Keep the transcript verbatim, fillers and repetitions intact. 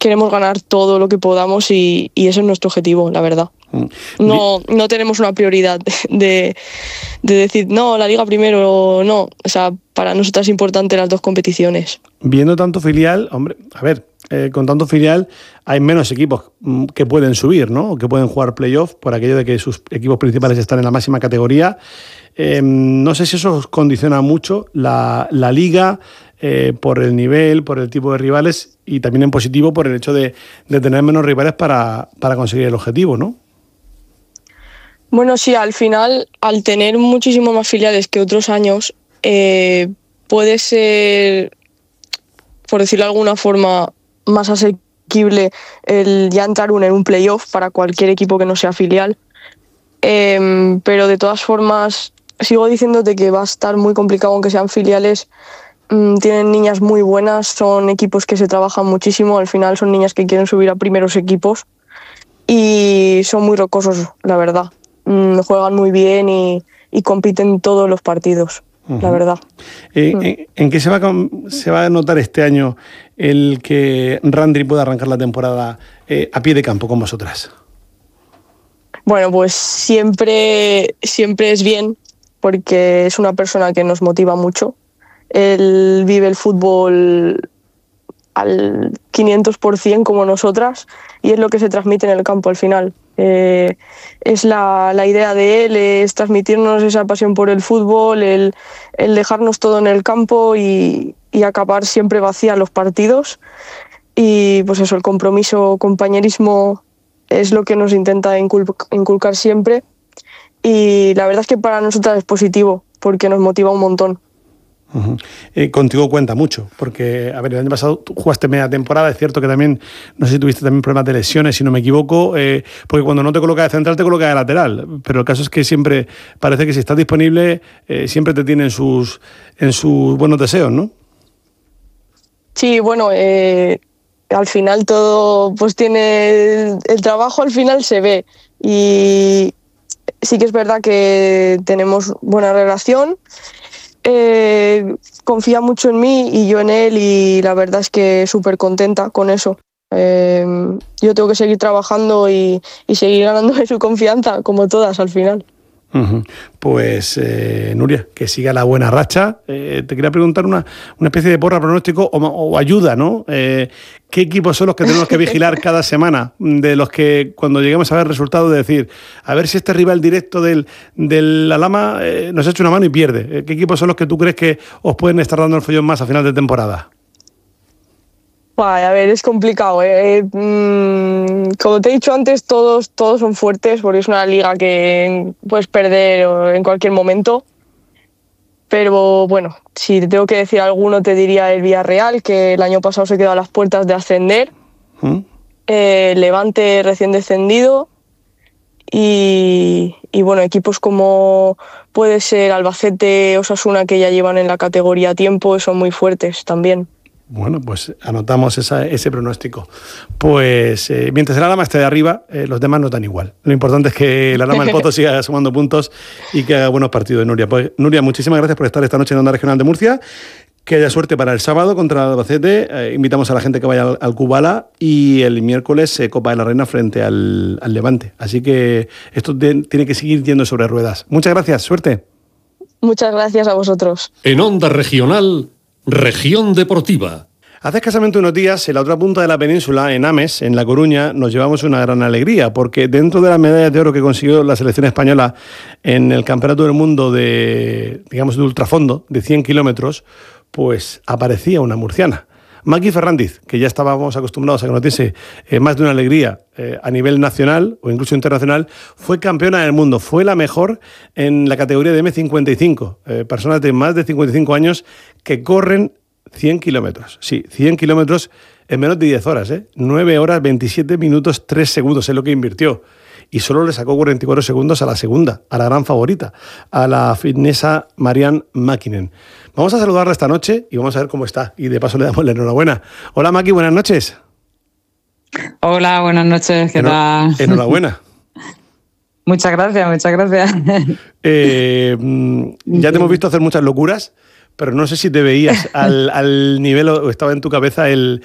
queremos ganar todo lo que podamos y, y ese es nuestro objetivo, la verdad. No, no tenemos una prioridad de, de decir, no, la Liga primero, no. O sea, para nosotras es importante las dos competiciones. Viendo tanto filial, hombre, a ver, eh, con tanto filial hay menos equipos que pueden subir, ¿no? O que pueden jugar playoff por aquello de que sus equipos principales están en la máxima categoría. Eh, no sé si eso os condiciona mucho la, la Liga, eh, por el nivel, por el tipo de rivales y también en positivo por el hecho de, de tener menos rivales para, para conseguir el objetivo, ¿no? Bueno, sí, al final, al tener muchísimo más filiales que otros años, eh, puede ser, por decirlo de alguna forma, más asequible el ya entrar en un playoff para cualquier equipo que no sea filial. Eh, pero de todas formas, sigo diciéndote que va a estar muy complicado aunque sean filiales. Mm, tienen niñas muy buenas, son equipos que se trabajan muchísimo, al final son niñas que quieren subir a primeros equipos y son muy rocosos, la verdad. Mm, juegan muy bien y, y compiten todos los partidos, uh-huh. la verdad. Eh, mm. ¿en, ¿En qué se va, a, se va a notar este año el que Randri pueda arrancar la temporada eh, a pie de campo con vosotras? Bueno, pues siempre, siempre es bien, porque es una persona que nos motiva mucho. Él vive el fútbol al quinientos por ciento como nosotras y es lo que se transmite en el campo al final. Eh, es la, la idea de él, es transmitirnos esa pasión por el fútbol, el, el dejarnos todo en el campo y, y acabar siempre vacía los partidos. Y pues eso, el compromiso, compañerismo es lo que nos intenta incul- inculcar siempre y la verdad es que para nosotras es positivo porque nos motiva un montón. Uh-huh. Eh, contigo cuenta mucho, porque a ver, el año pasado tú jugaste media temporada, es cierto que también, no sé si tuviste también problemas de lesiones, si no me equivoco, eh, porque cuando no te coloca de central te coloca de lateral, pero el caso es que siempre parece que si estás disponible eh, siempre te tienen sus, en sus buenos deseos, ¿no? Sí, bueno, eh, al final todo pues tiene, el trabajo al final se ve y sí que es verdad que tenemos buena relación. Eh, confía mucho en mí y yo en él y la verdad es que súper contenta con eso. Eh, yo tengo que seguir trabajando y, y seguir ganándome su confianza, como todas al final. Uh-huh. Pues eh, Nuria, que siga la buena racha. Eh, te quería preguntar una, una especie de porra pronóstico o, o ayuda, ¿no? Eh, ¿Qué equipos son los que tenemos que vigilar cada semana? De los que cuando lleguemos a ver resultados de decir, a ver si este rival directo del, del Alhama eh, nos echa una mano y pierde. ¿Qué equipos son los que tú crees que os pueden estar dando el follón más a final de temporada? A ver, es complicado, ¿eh? Mm, como te he dicho antes, todos, todos son fuertes porque es una liga que puedes perder en cualquier momento. Pero bueno, si te tengo que decir alguno, te diría el Villarreal, que el año pasado se quedó a las puertas de ascender. ¿Mm? Eh, Levante recién descendido. Y, y bueno, equipos como puede ser Albacete, Osasuna, que ya llevan en la categoría tiempo, son muy fuertes también. Bueno, pues anotamos esa, ese pronóstico. Pues eh, mientras el Alhama esté de arriba, eh, los demás no dan igual. Lo importante es que el Alhama del Pozo siga sumando puntos y que haga buenos partidos de Nuria. Pues Nuria, muchísimas gracias por estar esta noche en Onda Regional de Murcia. Que haya suerte para el sábado contra el Albacete. Eh, invitamos a la gente que vaya al, al Kubala y el miércoles eh, Copa de la Reina frente al, al Levante. Así que esto de, tiene que seguir yendo sobre ruedas. Muchas gracias, suerte. Muchas gracias a vosotros. En Onda Regional, Región Deportiva. Hace escasamente unos días, en la otra punta de la península, en Ames, en La Coruña, nos llevamos una gran alegría, porque dentro de las medallas de oro que consiguió la selección española en el Campeonato del Mundo de, digamos, de ultrafondo, de cien kilómetros, pues aparecía una murciana. Maki Ferrandiz, que ya estábamos acostumbrados a que nos diese eh, más de una alegría eh, a nivel nacional o incluso internacional, fue campeona del mundo, fue la mejor en la categoría de eme cincuenta y cinco, eh, personas de más de cincuenta y cinco años que corren cien kilómetros, sí, cien kilómetros en menos de diez horas, ¿eh? nueve horas, veintisiete minutos, tres segundos es lo que invirtió. Y solo le sacó cuarenta y cuatro segundos a la segunda, a la gran favorita, a la finesa Marianne Mäkinen. Vamos a saludarla esta noche y vamos a ver cómo está. Y de paso le damos la enhorabuena. Hola, Maki, buenas noches. Hola, buenas noches, ¿qué Enhor- tal? Enhorabuena. Muchas gracias, muchas gracias. Eh, ya te hemos visto hacer muchas locuras, pero no sé si te veías al, al nivel o estaba en tu cabeza el,